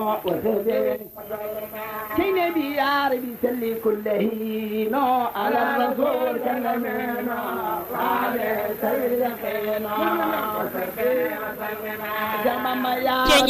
نبي يا ربي سلي كله على الرسول كلمنا وعلى سيدنا جمع يا